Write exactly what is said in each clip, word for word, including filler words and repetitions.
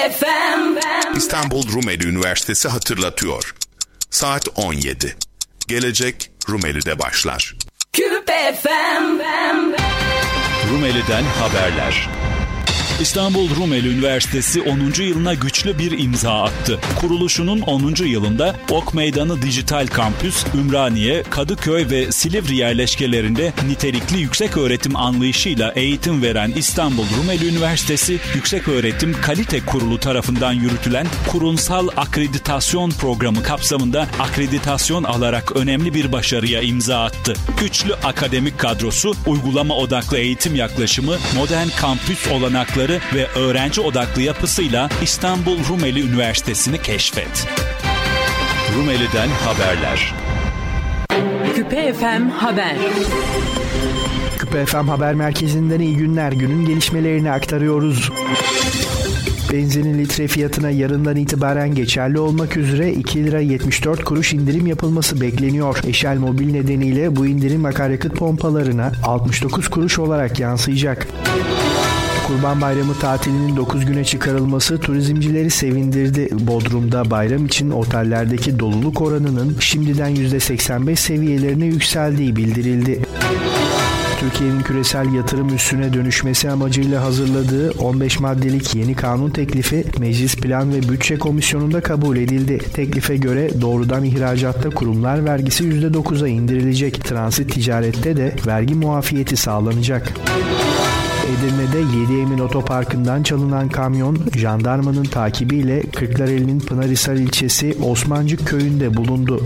F M. İstanbul Rumeli Üniversitesi hatırlatıyor. Saat on yedi. Gelecek Rumeli'de başlar. Küpe F M. Rumeli'den haberler. İstanbul Rumeli Üniversitesi onuncu yılına güçlü bir imza attı. Kuruluşunun onuncu yılında Ok Meydanı Dijital Kampüs, Ümraniye, Kadıköy ve Silivri yerleşkelerinde nitelikli yükseköğretim anlayışıyla eğitim veren İstanbul Rumeli Üniversitesi, Yükseköğretim Kalite Kurulu tarafından yürütülen kurumsal akreditasyon programı kapsamında akreditasyon alarak önemli bir başarıya imza attı. Güçlü akademik kadrosu, uygulama odaklı eğitim yaklaşımı, modern kampüs olanakları ve öğrenci odaklı yapısıyla İstanbul Rumeli Üniversitesi'ni keşfet. Rumeli'den haberler. Küpe F M Haber. Küpe F M Haber Merkezi'nden iyi günler. Günün gelişmelerini aktarıyoruz. Benzinin litre fiyatına yarından itibaren geçerli olmak üzere iki lira yetmiş dört kuruş indirim yapılması bekleniyor. Eşel Mobil nedeniyle bu indirim akaryakıt pompalarına altmış dokuz kuruş olarak yansıyacak. Kurban Bayramı tatilinin dokuz güne çıkarılması turizmcileri sevindirdi. Bodrum'da bayram için otellerdeki doluluk oranının şimdiden yüzde seksen beş seviyelerine yükseldiği bildirildi. Türkiye'nin küresel yatırım üssüne dönüşmesi amacıyla hazırladığı on beş maddelik yeni kanun teklifi Meclis Plan ve Bütçe Komisyonu'nda kabul edildi. Teklife göre doğrudan ihracatta kurumlar vergisi yüzde dokuza indirilecek. Transit ticarette de vergi muafiyeti sağlanacak. Edirne'de Yediemin Otoparkı'ndan çalınan kamyon, jandarmanın takibiyle Kırklareli'nin Pınarhisar ilçesi Osmancık köyünde bulundu.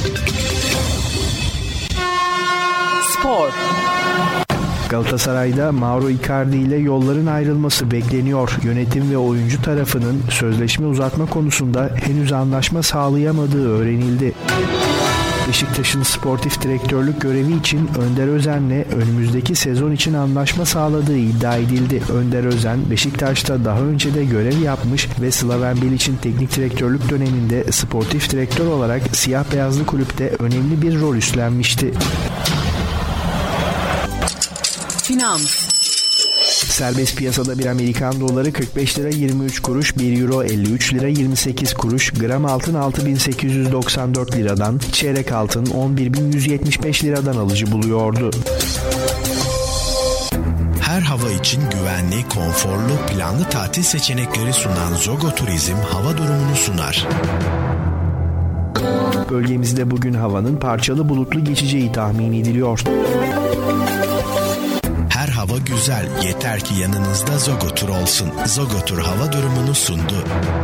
Spor. Galatasaray'da Mauro Icardi ile yolların ayrılması bekleniyor. Yönetim ve oyuncu tarafının sözleşme uzatma konusunda henüz anlaşma sağlayamadığı öğrenildi. Beşiktaş'ın sportif direktörlük görevi için Önder Özen'le önümüzdeki sezon için anlaşma sağladığı iddia edildi. Önder Özen, Beşiktaş'ta daha önce de görev yapmış ve Slaven Bilic'in teknik direktörlük döneminde sportif direktör olarak siyah beyazlı kulüpte önemli bir rol üstlenmişti. Finans. Serbest piyasada bir Amerikan doları kırk beş lira yirmi üç kuruş, bir euro elli üç lira yirmi sekiz kuruş, gram altın altı bin sekiz yüz doksan dört liradan, çeyrek altın on bir bin yüz yetmiş beş liradan alıcı buluyordu. Her hava için güvenli, konforlu, planlı tatil seçenekleri sunan Zogo Turizm hava durumunu sunar. Bölgemizde bugün havanın parçalı bulutlu geçeceği tahmin ediliyor. Her hava güzel, yeter ki yanınızda Zogo Tur olsun. Zogo Tur hava durumunu sundu.